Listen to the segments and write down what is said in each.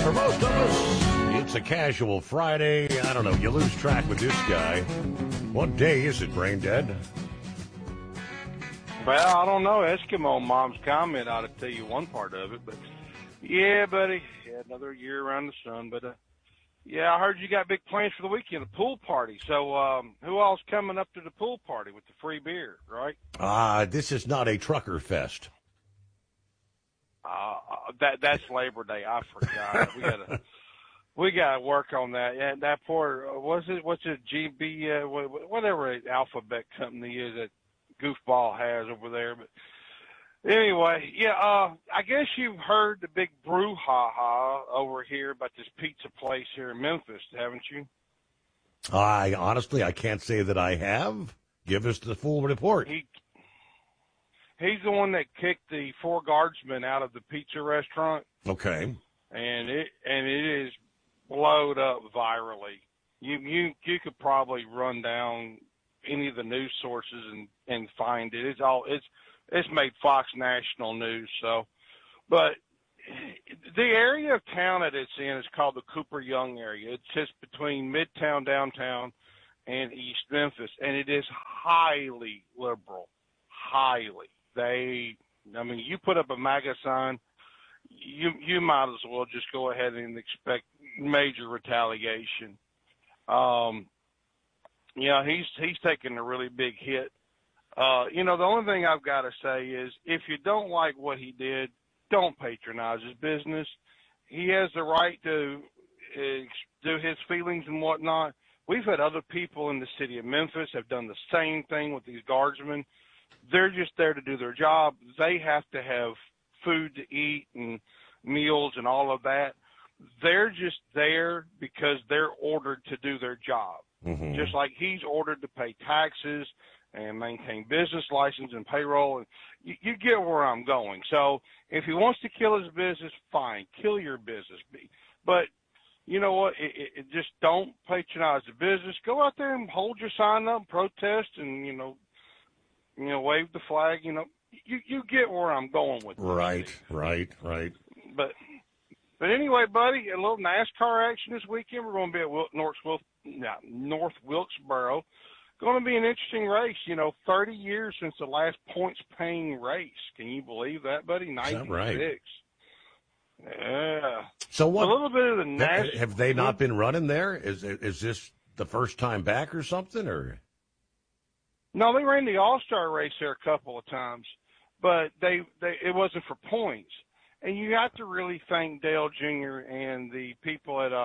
For most of us, it's a casual Friday. I don't know. You lose track with this guy. What day is it, Brain Dead? Well, I don't know. Eskimo Mom's comment ought to tell you one part of it, but yeah, buddy, yeah, another year around the sun. But yeah, I heard you got big plans for the weekend, a pool party. So who all's coming up to the pool party with the free beer, right? This is not a trucker fest. That's Labor Day. I forgot. We gotta work on that. Yeah, that poor what's it GB whatever alphabet company is that goofball has over there. But anyway, yeah, I guess you've heard the big brouhaha over here about this pizza place here in Memphis, haven't you? Honestly, I can't say that I have. Give us the full report. He's the one that kicked the 4 guardsmen out of the pizza restaurant. Okay. And it is blowed up virally. You could probably run down any of the news sources and find it. It's made Fox National News. So, but the area of town that it's in is called the Cooper Young area. It sits between Midtown, downtown, and East Memphis, and it is highly liberal. Highly. You put up a MAGA sign, you might as well just go ahead and expect major retaliation. He's taking a really big hit. The only thing I've got to say is if you don't like what he did, don't patronize his business. He has the right to do his feelings and whatnot. We've had other people in the city of Memphis have done the same thing with these guardsmen. They're just there to do their job. They have to have food to eat and meals and all of that. They're just there because they're ordered to do their job. Mm-hmm. Just like he's ordered to pay taxes and maintain business license and payroll. And you get where I'm going. So if he wants to kill his business, fine, kill your business. But you know what? It just don't patronize the business. Go out there and hold your sign up, protest, and wave the flag. You get where I'm going with this. Right. But anyway, buddy, a little NASCAR action this weekend. We're going to be at North Wilkesboro. Going to be an interesting race. 30 years since the last points-paying race. Can you believe that, buddy? 96. Is that right? Yeah. So what? A little bit of the NASCAR. Have they not been running there? Is this the first time back or something? Or no, they ran the All-Star race there a couple of times, but it wasn't for points. And you have to really thank Dale Jr. and the people at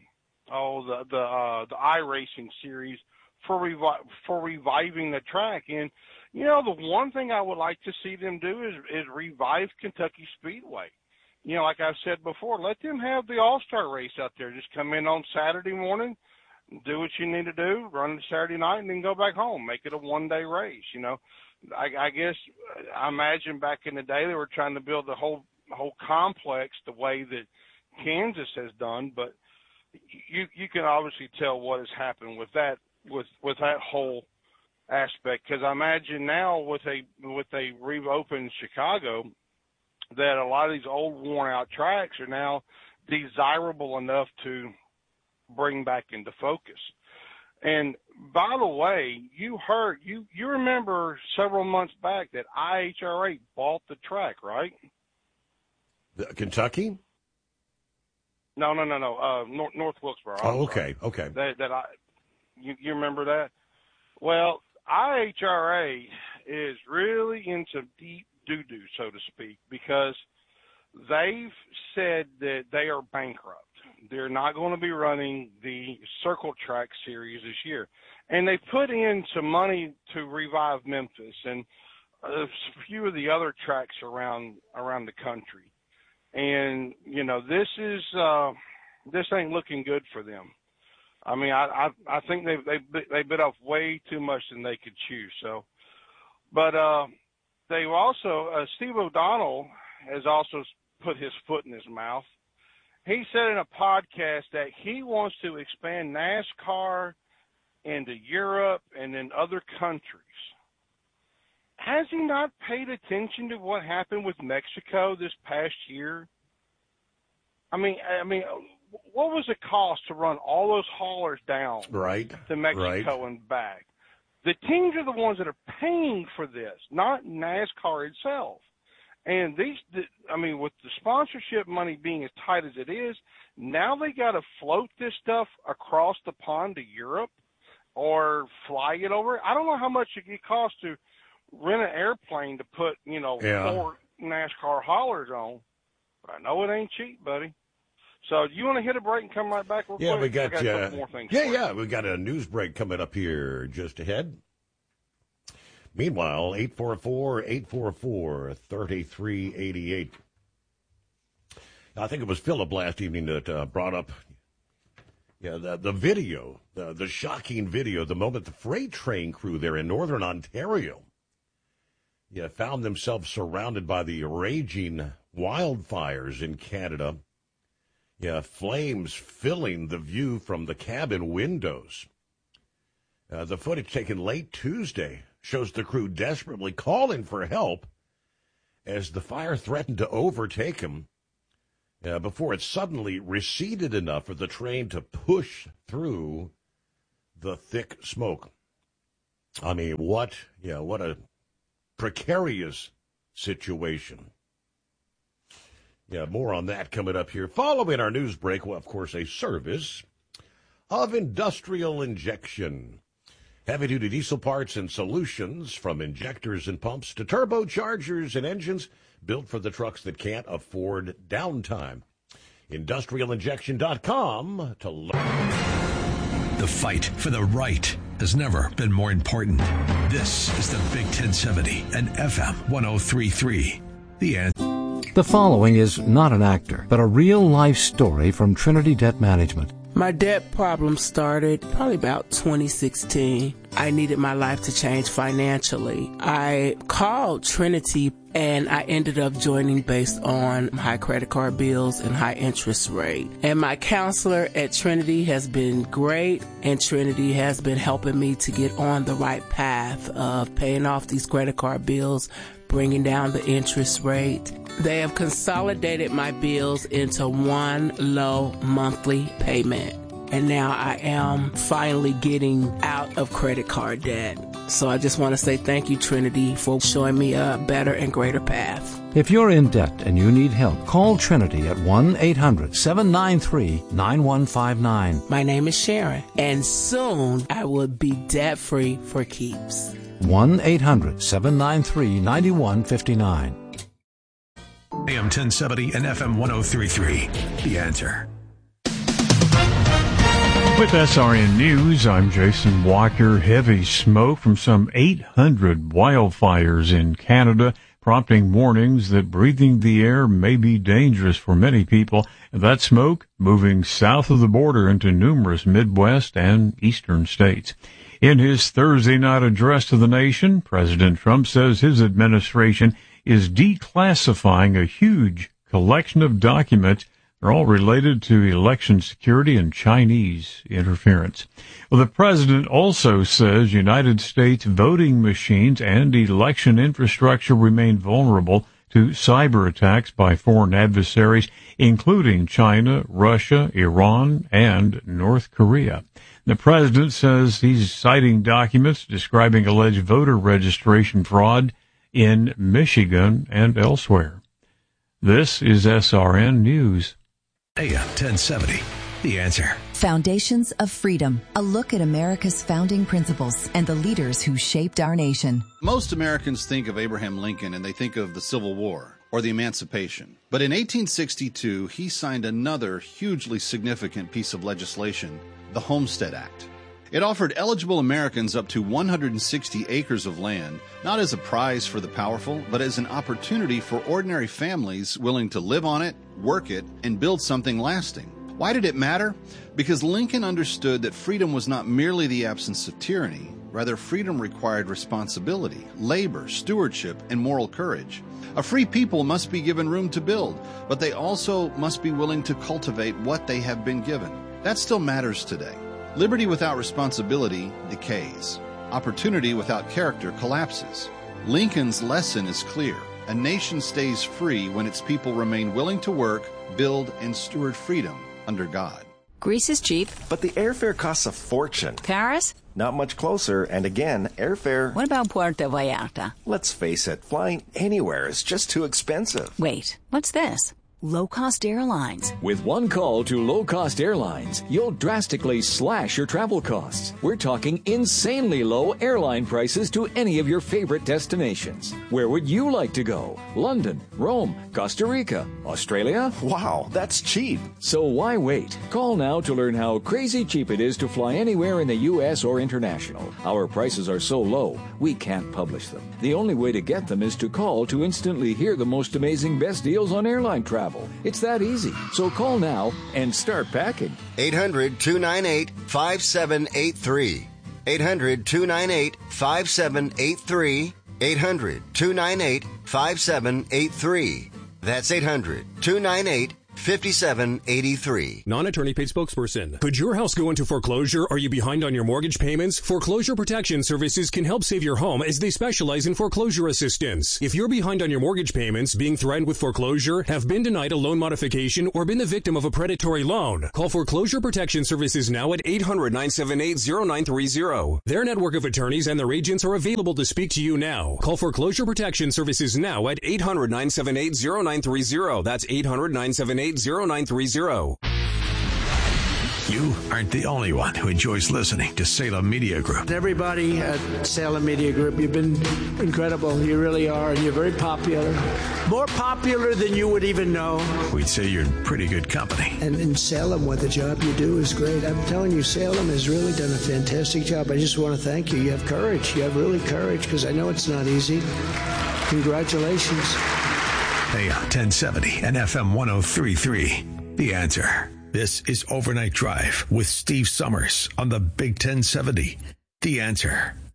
the iRacing series for reviving the track. And the one thing I would like to see them do is revive Kentucky Speedway. Like I've said before, let them have the All-Star race out there. Just come in on Saturday morning, do what you need to do, run it Saturday night, and then go back home. Make it a one-day race. I guess I imagine back in the day they were trying to build the whole complex the way that Kansas has done, but you can obviously tell what has happened with that whole aspect. Because I imagine now with a reopened Chicago, that a lot of these old worn out tracks are now desirable enough to bring back into focus. And by the way, you remember several months back that IHRA bought the track, right? Kentucky? No. North Wilkesboro. Oh, okay. You remember that? Well, IHRA is really in some deep doo-doo, so to speak, because they've said that they are bankrupt. They're not going to be running the Circle Track series this year. And they put in some money to revive Memphis and a few of the other tracks around the country. And, this ain't looking good for them. I mean, I think they bit off way too much than they could chew. So, but they've also Steve O'Donnell has also put his foot in his mouth. He said in a podcast that he wants to expand NASCAR into Europe and in other countries. Has he not paid attention to what happened with Mexico this past year? I mean, what was the cost to run all those haulers down to Mexico and back? The teams are the ones that are paying for this, not NASCAR itself. And with the sponsorship money being as tight as it is, now they got to float this stuff across the pond to Europe or fly it over. I don't know how much it costs to rent an airplane to put, 4 NASCAR haulers on. But I know it ain't cheap, buddy. So do you want to hit a break and come right back real quick? We got a couple more things. We got a news break coming up here just ahead. Meanwhile, 844-844-3388. I think it was Philip last evening that brought up the video, the shocking video, the moment the freight train crew there in northern Ontario found themselves surrounded by the raging wildfires in Canada. Flames filling the view from the cabin windows. The footage taken late Tuesday shows the crew desperately calling for help as the fire threatened to overtake them before it suddenly receded enough for the train to push through the thick smoke. I mean, what a precarious situation. More on that coming up here. Following our news break, well, of course, a service of Industrial Injection. Heavy-duty diesel parts and solutions, from injectors and pumps to turbochargers and engines, built for the trucks that can't afford downtime. IndustrialInjection.com to learn. The fight for the right has never been more important. This is the Big 1070 and FM 103.3. The answer. The following is not an actor, but a real-life story from Trinity Debt Management. My debt problem started probably about 2016. I needed my life to change financially. I called Trinity and I ended up joining based on high credit card bills and high interest rate. And my counselor at Trinity has been great, and Trinity has been helping me to get on the right path of paying off these credit card bills, bringing down the interest rate. They have consolidated my bills into one low monthly payment. And now I am finally getting out of credit card debt. So I just want to say thank you, Trinity, for showing me a better and greater path. If you're in debt and you need help, call Trinity at 1-800-793-9159. My name is Sharon, and soon I will be debt-free for keeps. 1-800-793-9159. AM 1070 and FM 103.3. The answer. With SRN News, I'm Jason Walker. Heavy smoke from some 800 wildfires in Canada, prompting warnings that breathing the air may be dangerous for many people. That smoke moving south of the border into numerous Midwest and eastern states. In his Thursday night address to the nation, President Trump says his administration is declassifying a huge collection of documents. They're all related to election security and Chinese interference. Well, the president also says United States voting machines and election infrastructure remain vulnerable to cyber attacks by foreign adversaries, including China, Russia, Iran, and North Korea. The president says he's citing documents describing alleged voter registration fraud in Michigan and elsewhere. This is SRN News. AM 1070, The Answer. Foundations of Freedom, a look at America's founding principles and the leaders who shaped our nation. Most Americans think of Abraham Lincoln and they think of the Civil War or the Emancipation. But in 1862, he signed another hugely significant piece of legislation, the Homestead Act. It offered eligible Americans up to 160 acres of land, not as a prize for the powerful, but as an opportunity for ordinary families willing to live on it, work it, and build something lasting. Why did it matter? Because Lincoln understood that freedom was not merely the absence of tyranny. Rather, freedom required responsibility, labor, stewardship, and moral courage. A free people must be given room to build, but they also must be willing to cultivate what they have been given. That still matters today. Liberty without responsibility decays. Opportunity without character collapses. Lincoln's lesson is clear. A nation stays free when its people remain willing to work, build, and steward freedom under God. Greece is cheap. But the airfare costs a fortune. Paris? Not much closer, and again, airfare... What about Puerto Vallarta? Let's face it, flying anywhere is just too expensive. Wait, what's this? Low-cost airlines. With one call to low-cost airlines, you'll drastically slash your travel costs. We're talking insanely low airline prices to any of your favorite destinations. Where would you like to go? London, Rome, Costa Rica, Australia? Wow, that's cheap. So why wait? Call now to learn how crazy cheap it is to fly anywhere in the U.S. or international. Our prices are so low, we can't publish them. The only way to get them is to call to instantly hear the most amazing best deals on airline travel. It's that easy. So call now and start packing. 800-298-5783. 800-298-5783. 800-298-5783. That's 800-298-5783. Non-attorney paid spokesperson. Could your house go into foreclosure? Are you behind on your mortgage payments? Foreclosure Protection Services can help save your home as they specialize in foreclosure assistance. If you're behind on your mortgage payments, being threatened with foreclosure, have been denied a loan modification, or been the victim of a predatory loan, call Foreclosure Protection Services now at 800-978-0930. Their network of attorneys and their agents are available to speak to you now. Call Foreclosure Protection Services now at 800-978-0930. That's 800-978-0930. You aren't the only one who enjoys listening to Salem Media Group. Everybody at Salem Media Group, you've been incredible. You really are. And you're very popular. More popular than you would even know. We'd say you're in pretty good company. And in Salem, what the job you do is great. I'm telling you, Salem has really done a fantastic job. I just want to thank you. You have courage. You have really courage, because I know it's not easy. Congratulations. AM 1070 and FM 103.3. The Answer. This is Overnight Drive with Steve Summers on the Big 1070. The Answer.